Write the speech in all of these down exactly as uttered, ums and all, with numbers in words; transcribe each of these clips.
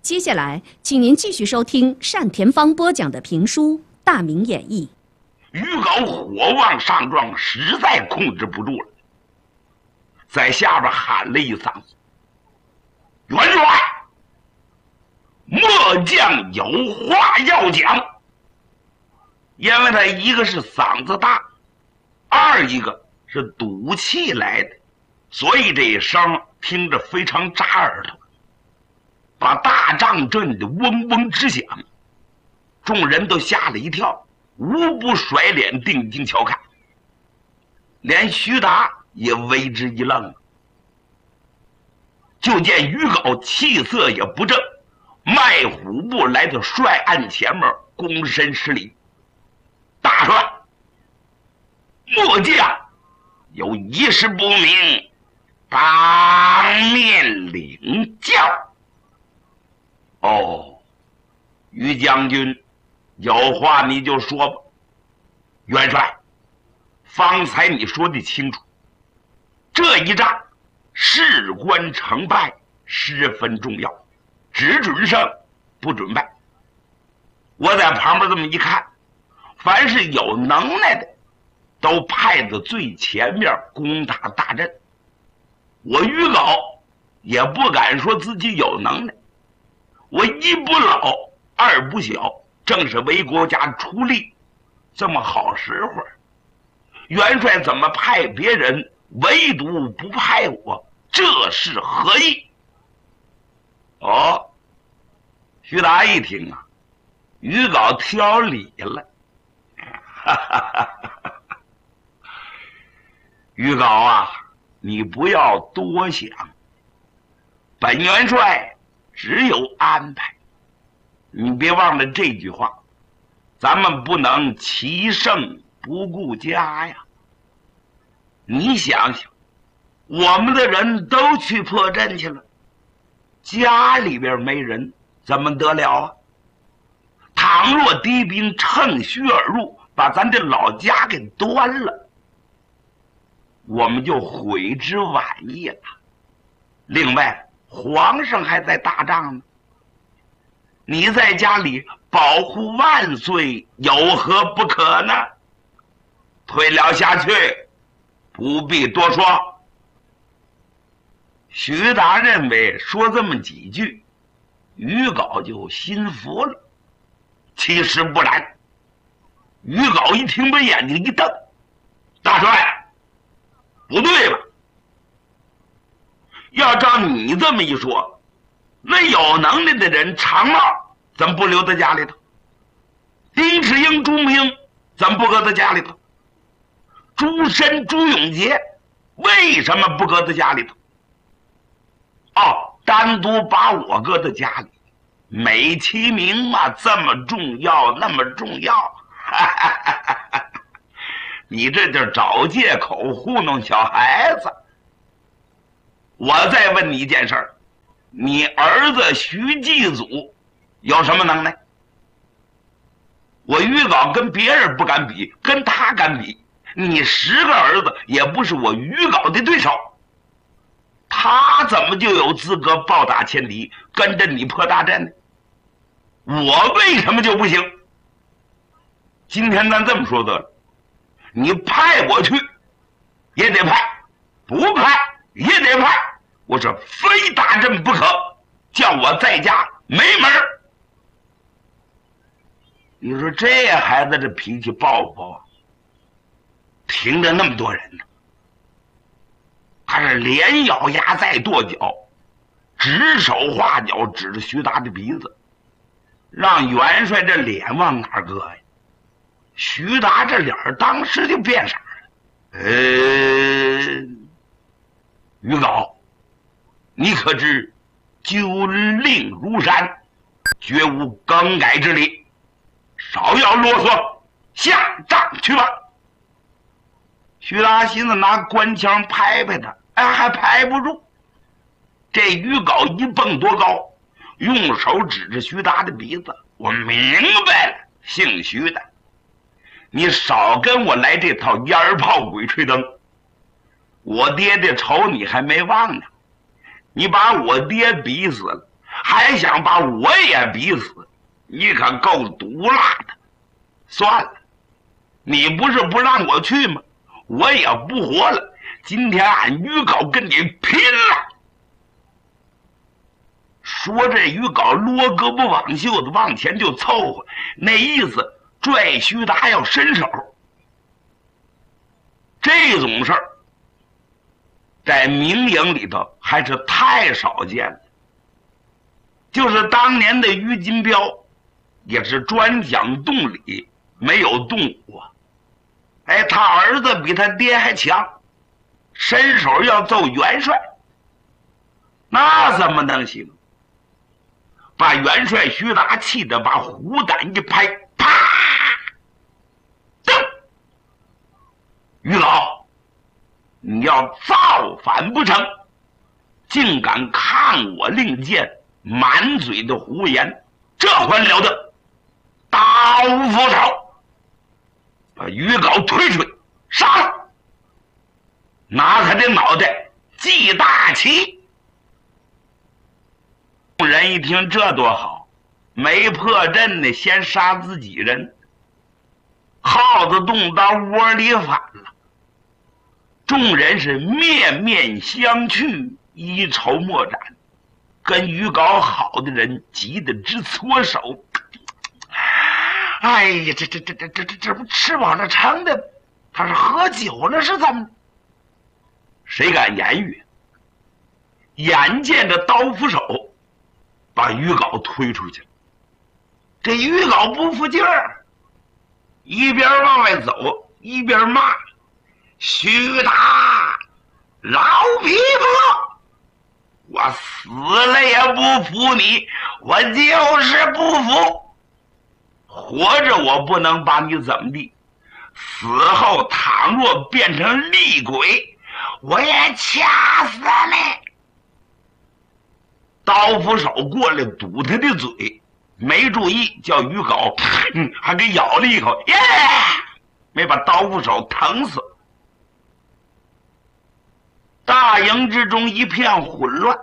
接下来，请您继续收听单田芳播讲的评书《大明演义》。 于皋火旺上状，实在控制不住了，在下边喊了一嗓子：“元帅，末将有话要讲。”因为他一个是嗓子大，二一个是赌气来的，所以这一声听着非常扎耳朵，把大帐震得嗡嗡直响。众人都吓了一跳，无不甩脸定睛瞧看，连徐达也为之一愣。就见于皋气色也不正，迈虎步来到帅案前面，躬身施礼：“大帅，末将有一事不明，当面领教。”哦，于将军，有话你就说吧。元帅，方才你说的清楚，这一仗事关成败，十分重要，只准胜不准败。我在旁边这么一看，凡是有能耐的都派到最前面攻打大阵。我于皋也不敢说自己有能耐，我一不老二不小，正是为国家出力这么好时候，元帅怎么派别人，唯独不派我，这是何意？哦，徐达一听啊，于皋挑理了。哈哈哈！于皋啊，你不要多想，本元帅只有安排。你别忘了这句话，咱们不能其胜不顾家呀。你想想，我们的人都去破阵去了，家里边没人怎么得了啊？倘若敌兵趁虚而入，把咱这老家给端了，我们就悔之晚矣了。另外，皇上还在大帐呢，你在家里保护万岁，有何不可呢？退了下去，不必多说。徐达认为说这么几句，于皋就心服了。其实不然，于皋一听，把眼睛一瞪：“大帅，不对吧？要照你这么一说，那有能耐的人常茂怎么不留在家里头？丁世英、朱木英怎么不搁在家里头？朱深、朱永杰为什么不搁在家里头？哦，单独把我搁在家里，美其名嘛，这么重要，那么重要。哈哈哈哈，你这就找借口糊弄小孩子。我再问你一件事儿，你儿子徐继祖有什么能耐？我于皋跟别人不敢比，跟他敢比。你十个儿子也不是我于皋的对手，他怎么就有资格暴打千敌，跟着你破大阵呢？我为什么就不行？今天咱这么说得了，你派我去也得派，不派也得派，我是非打阵不可，叫我在家没门儿。你说这孩子这脾气暴不暴啊？听着那么多人呢，他是连咬牙再跺脚，指手画脚，指着徐达的鼻子，让元帅这脸往哪儿搁呀？徐达这脸当时就变色了。呃，于皋，你可知军令如山，绝无更改之理，少要啰嗦，下帐去吧。徐达心思拿官腔拍拍他，哎，还拍不住。这于皋一蹦多高，用手指着徐达的鼻子：“我明白了，姓徐的，你少跟我来这套烟炮鬼吹灯。我爹爹仇你还没忘呢，你把我爹逼死了， 还想把我也逼死，你可够毒辣的。算了，你不是不让我去吗？我也不活了，今天俺于皋跟你拼了。说这于皋罗胳膊挽袖子往前就凑合，那意思拽徐达要伸手。这种事儿在明营里头还是太少见了。就是当年的于金彪也是专讲动理，没有动武啊。哎，他儿子比他爹还强，伸手要揍元帅，那怎么能行？把元帅徐达气得把虎胆一拍，啪！噔！于老，你要造反不成，竟敢抗我令箭，满嘴的胡言，这还了得！刀斧手，把于皋推出去，杀了！拿他的脑袋记大旗。众人一听这多好，没破阵的先杀自己人，耗子洞到窝里反了。众人是面面相觑，一筹莫展。跟于皋好的人急得直搓手。哎呀，这这这这这这这不吃饱了撑的，他是喝酒了是怎么？谁敢言语？眼见着刀斧手把于皋推出去了，这于皋不服劲儿，一边往外走一边骂：“徐达，老匹夫！我死了也不服你，我就是不服。活着我不能把你怎么地，死后倘若变成厉鬼，我也掐死你！”刀斧手过来堵他的嘴，没注意叫于皋、嗯、还给咬了一口，耶，没把刀斧手疼死。大营之中一片混乱。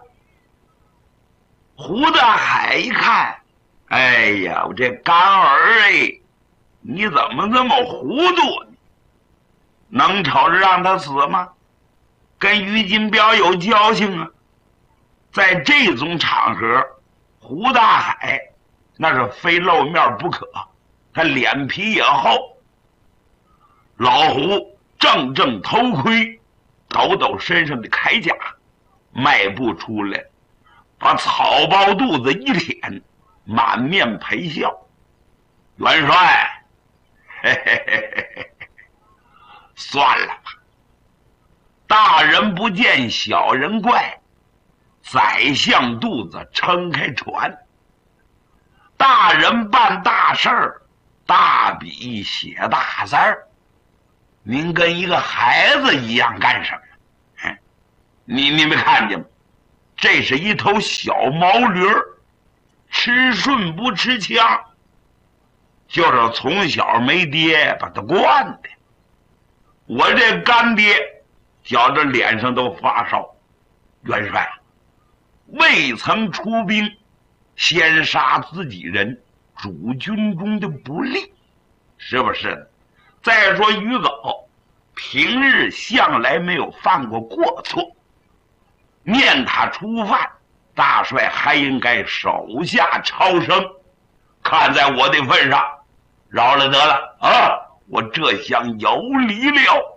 胡大海一看，哎呀，我这干儿哎，你怎么这么糊涂呢？能瞅着让他死吗？跟于金彪有交情啊。在这种场合，胡大海那是非露面不可，他脸皮也厚。老胡正正头盔，抖抖身上的铠甲，迈步出来，把草包肚子一舔，满面陪笑：“元帅，嘿嘿嘿嘿嘿，算了吧，大人不见小人怪。宰相肚子撑开船，大人办大事儿，大笔写大字儿，您跟一个孩子一样干什么？你你没看见吗？这是一头小毛驴儿，吃顺不吃枪，就是从小没爹把他惯的。我这干爹觉着脸上都发烧。元帅未曾出兵，先杀自己人，主军中的不利，是不是？再说于皋平日向来没有犯过过错，念他初犯，大帅还应该手下超生，看在我的份上，饶了得了啊！我这厢有礼了。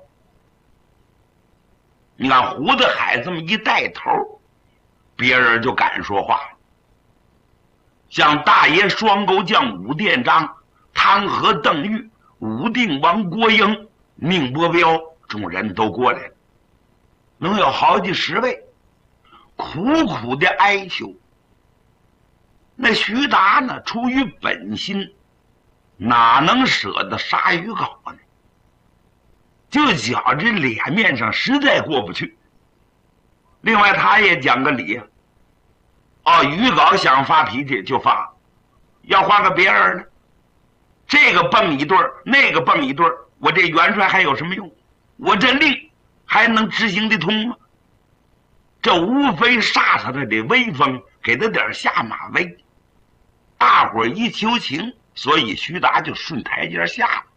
你看胡子海这么一带头，别人就敢说话了。像大爷双钩将武殿章、汤和邓玉、武定王郭英、宁波彪，众人都过来了，能有好几十位，苦苦的哀求。那徐达呢，出于本心，哪能舍得杀于皋呢？就觉着脸面上实在过不去。另外他也讲个理啊，哦，于皋想发脾气就发，要换个别人呢，这个蹦一对儿，那个蹦一对儿，我这元帅还有什么用？我这令还能执行得通吗？这无非杀杀他的威风， 给他点下马威。大伙儿一求情，所以徐达就顺台阶下了。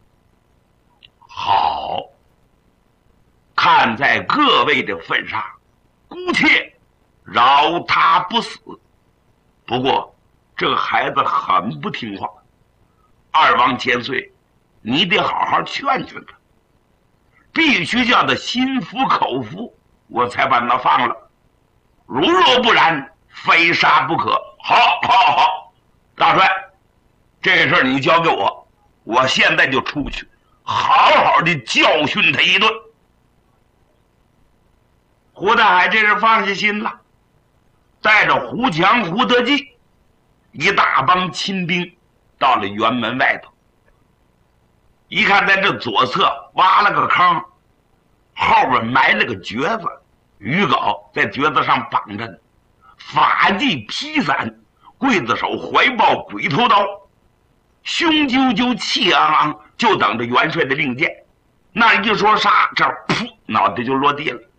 好，看在各位的份上，姑且饶他不死。不过这个孩子很不听话，二王千岁，你得好好劝劝他，必须叫他心服口服，我才把他放了。如若不然，非杀不可。好，好，好，大帅，这事儿你交给我，我现在就出去，好好的教训他一顿。胡大海这是放下心了，带着胡强、胡德济一大帮亲兵到了辕门外头。一看在这左侧挖了个坑，后边埋了个橛子，于镐在橛子上绑着呢，发髻披散，刽子手怀抱鬼头刀，胸赳赳气昂昂，就等着元帅的令箭。那一说杀，这噗，脑袋就落地了。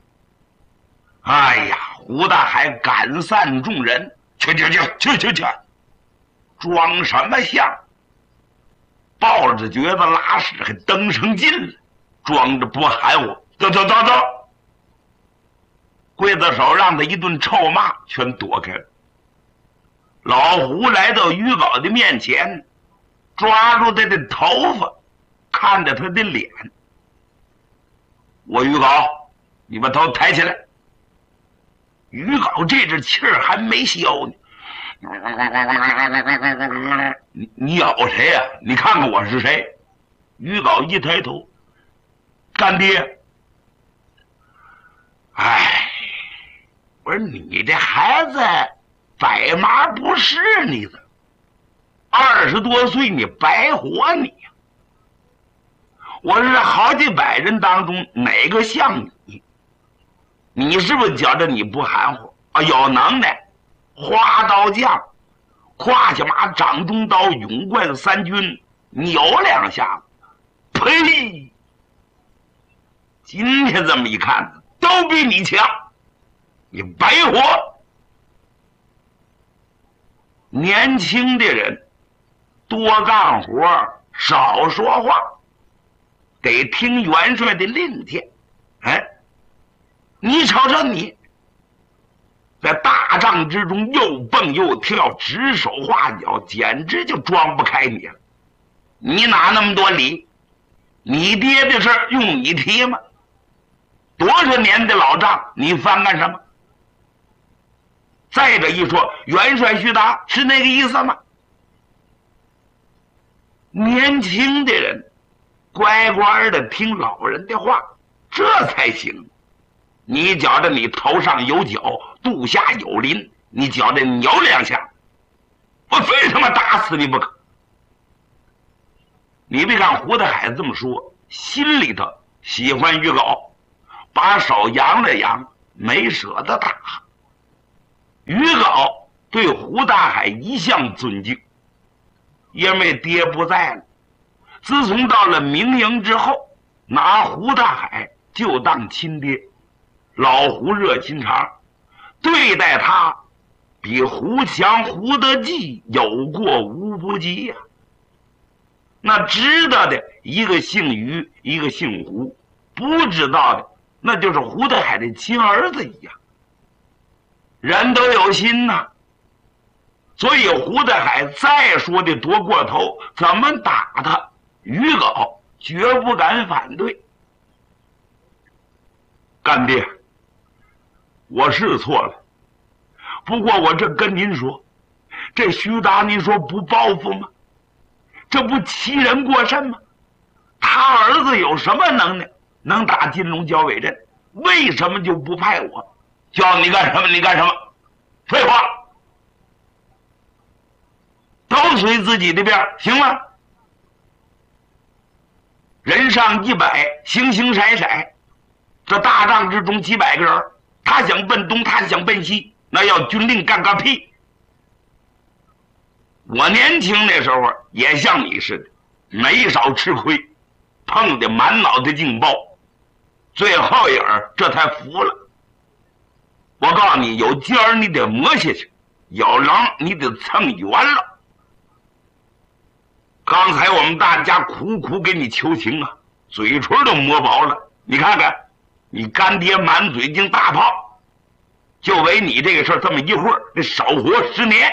哎呀，胡大海赶散众人，去去去去去去，装什么相？抱着橛子拉屎还登上劲了，装着不含糊，走走走走。刽子手让他一顿臭骂，全躲开了。老胡来到于镐的面前，抓住他的头发，看着他的脸。我于镐，你把头抬起来。于镐这阵气儿还没消呢。你你咬谁呀、啊？你看看我是谁？于镐一抬头，干爹。哎，我说你这孩子百麻不是你的，二十多岁你白活你呀！我是好几百人当中哪个像你？你是不是觉得你不含糊啊？有能耐，花刀将，胯下马，掌中刀，勇冠三军，扭两下子，呸！今天这么一看，都比你强，你白活。年轻的人多干活，少说话，得听元帅的令箭。哎，你瞅瞅你，在大仗之中又蹦又跳，指手画脚，简直就装不开你了。你哪那么多理？你爹的事儿用你提吗？多少年的老账，你翻干什么？再者一说，元帅徐达是那个意思吗？年轻的人乖乖的听老人的话，这才行。你觉得你头上有角，肚下有鳞，你觉得扭两下，我非他妈打死你不可。你别看胡大海这么说，心里头喜欢于镐，把手扬了扬，没舍得打。于镐对胡大海一向尊敬，因为爹不在了，自从到了明营之后，拿胡大海就当亲爹。老胡热心肠，对待他比胡强、胡德济有过无不及呀、啊。那知道的一个姓于，一个姓胡，不知道的那就是胡大海的亲儿子一样。人都有心呐、啊，所以胡大海再说的多过头，怎么打他，于镐绝不敢反对。干爹，我是错了，不过我这跟您说，这徐达您说不报复吗？这不欺人过甚吗？他儿子有什么能耐，能打金龙交尾阵？为什么就不派我？叫你干什么你干什么？废话，都随自己的便，行吗？人上一百，形形色色，这大仗之中几百个人，他想奔东，他想奔西，那要军令干个屁！我年轻那时候也像你似的，没少吃亏，碰得满脑袋劲爆，最后影儿这才服了。 我告诉你，有尖儿你得磨下去，有棱你得蹭圆了。刚才我们大家苦苦给你求情啊，嘴唇都磨薄了。你看看，你干爹满嘴经大炮，就为你这个事儿这么一会儿，得少活十年。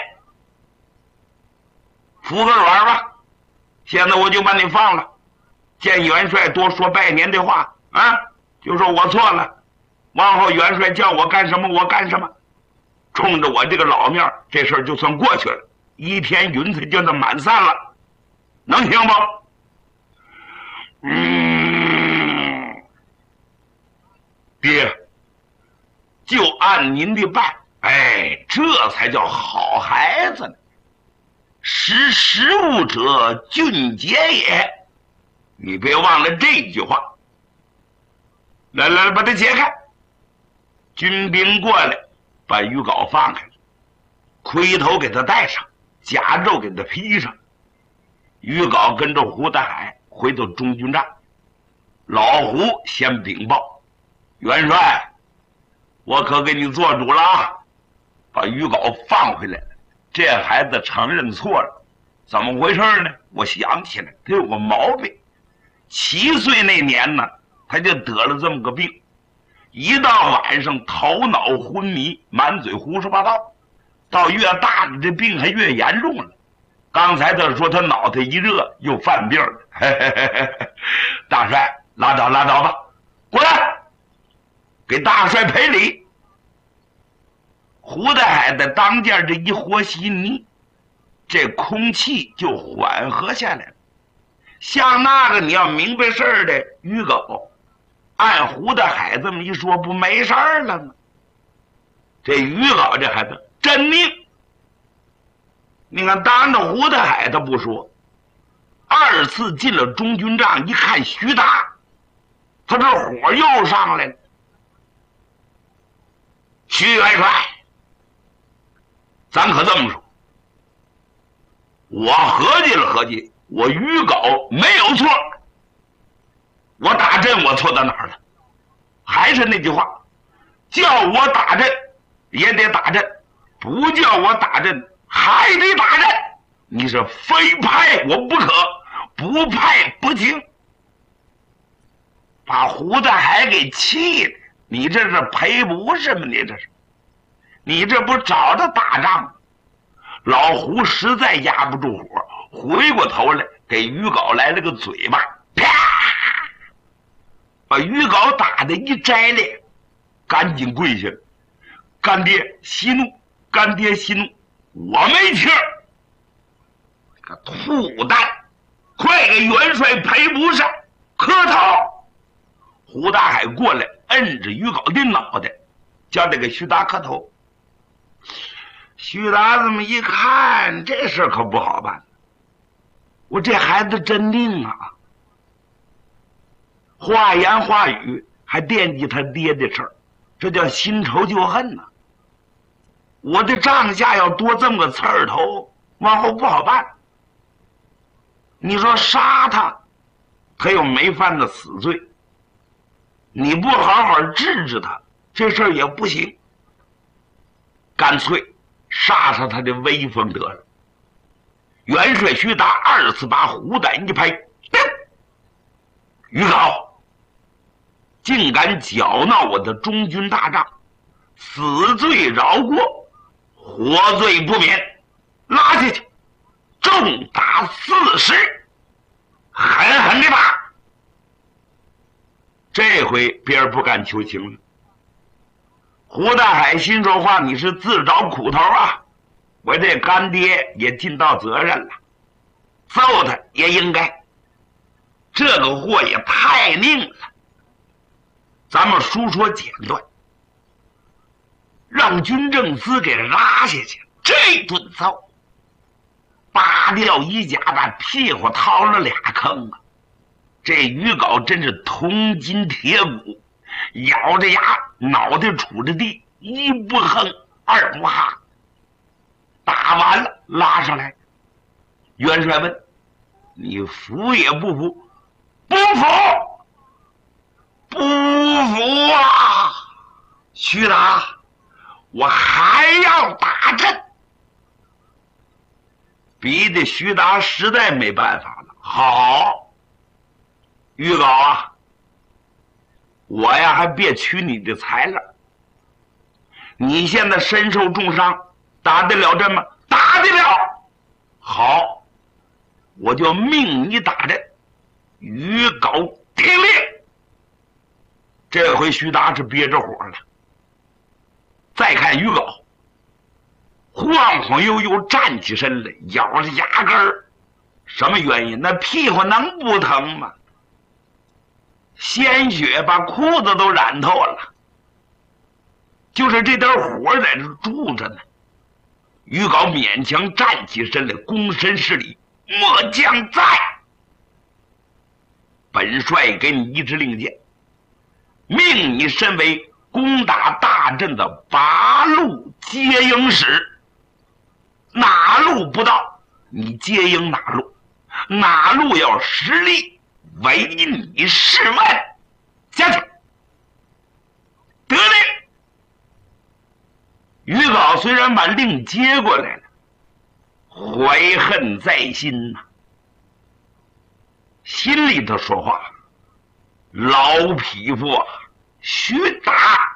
服个软吧，现在我就把你放了。见元帅多说拜年的话啊，就说我错了，往后元帅叫我干什么我干什么。冲着我这个老面，这事儿就算过去了，一天云彩就算满散了。能听不？嗯，爹，就按您的办。哎，这才叫好孩子呢。识时务者俊杰也，你别忘了这句话。来来来，把它解开。军兵过来，把鱼镐放开了，盔头给他戴上，甲胄给他披上。鱼镐跟着胡大海回到中军帐，老胡先禀报元帅，我可给你做主了啊，把鱼镐放回来了。这孩子承认错了，怎么回事呢？我想起来，他有个毛病，七岁那年呢，他就得了这么个病，一到晚上头脑昏迷，满嘴胡说八道，到越大了这病还越严重了。刚才他说他脑袋一热又犯病了，嘿嘿嘿嘿，大帅拉倒拉倒吧，过来给大帅赔礼。胡大海的当间这一和稀泥，这空气就缓和下来了。像那个你要明白事儿的鱼镐，按胡大海这么一说，不没事儿了吗？这鱼镐这孩子真命。你看当着胡大海他不说，二次进了中军帐一看徐达，他这火又上来了。徐元帅，咱可这么说，我合计了合计，我鱼镐没有错，我打阵我错到哪儿了？还是那句话，叫我打阵也得打阵，不叫我打阵还得打阵。你是非派我不可，不派不听，把胡大海给气的。你这是赔不是吗？你这是，你这不找着打仗吗？老胡实在压不住火，回过头来给鱼镐来了个嘴巴，啪，把鱼镐打得一摘裂，赶紧跪下，干爹息怒，干爹息怒，我没气儿。个兔蛋，快给元帅赔不是，磕头。胡大海过来摁着鱼镐的脑袋，叫这个徐达磕头。徐达这么一看，这事可不好办，我这孩子真命啊，话言话语还惦记他爹的事儿，这叫新仇旧恨呐、啊。我的帐下要多这么个刺儿头，往后不好办。你说杀他，他又没犯的死罪，你不好好治治他，这事儿也不行。干脆杀杀他的威风得了。元帅徐达二次把虎胆一拍，鱼镐竟敢搅闹我的中军大帐，死罪饶过，活罪不免，拉下去重打四十，狠狠的打。这回别人不敢求情了。胡大海心说话，你是自找苦头啊，我这干爹也尽到责任了，揍他也应该，这个货也太拧了。咱们书说简短，让军政司给拉下去，这顿揍扒掉衣甲，把屁股掏了俩坑啊！这鱼镐真是铜筋铁骨，咬着牙，脑袋杵着地，一不哼二不哈。打完了拉上来，元帅问：“你服也不服？”“不服，不服啊！”徐达， 我还要打阵。逼得徐达实在没办法了。好，于皋啊，我呀还别取你的财了。你现在身受重伤，打得了阵吗？打得了。好，我就命你打阵。于皋听令。这回徐达是憋着火了。再看于皋，晃晃悠悠站起身来，咬着牙根儿。什么原因？那屁股能不疼吗？鲜血把裤子都染透了，就是这点火在这住着呢。于皋勉强站起身来，躬身施礼：“末将在。本帅给你一支令箭，命你身为攻打大阵的八路接应使，哪路不到，你接应哪路。哪路要实力，唯你是问。下去。”得令。于皋虽然把令接过来了，怀恨在心呐、啊，心里头说话：“老匹夫啊，徐达，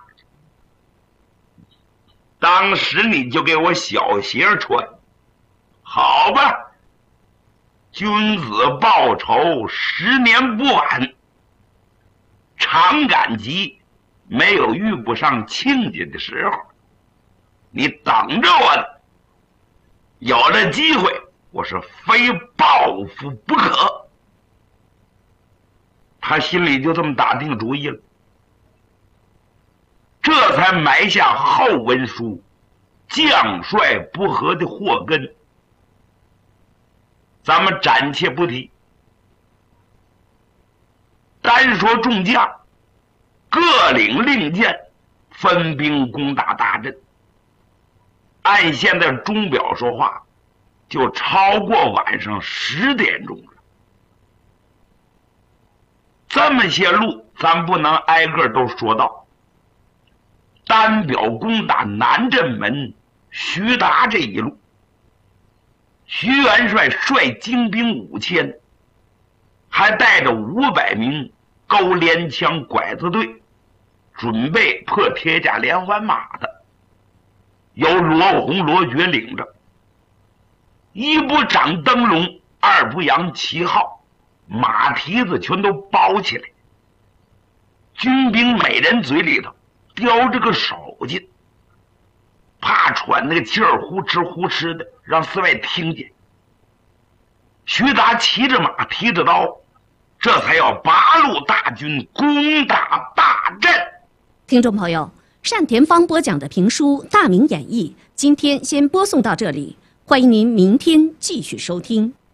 当时你就给我小鞋穿，好吧？君子报仇，十年不晚。常感激没有遇不上亲家的时候，你等着我的。有了机会，我是非报复不可。”他心里就这么打定主意了，这才埋下后文书将帅不和的祸根。咱们暂且不提，单说众将各领令箭，分兵攻打大阵。按现在钟表说话，就超过晚上十点钟了。这么些路咱不能挨个都说到，单表攻打南镇门徐达这一路，徐元帅率精兵五千，还带着五百名勾连枪拐子队，准备破铁甲连环马的，由罗洪、罗觉领着。一不掌灯笼，二不扬旗号，马蹄子全都包起来。军兵每人嘴里头叼着个手巾，怕喘那个气儿呼哧呼哧的，让四外听见。徐达骑着马，提着刀，这才要八路大军攻打大阵。 听众朋友，单田芳播讲的评书《大明演义》，今天先播送到这里，欢迎您明天继续收听。